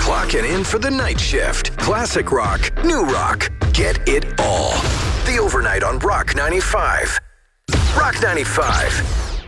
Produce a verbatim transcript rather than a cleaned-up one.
Clocking in for the night shift. Classic rock, new rock. Get it all. The Overnight on Rock ninety-five. Rock ninety-five.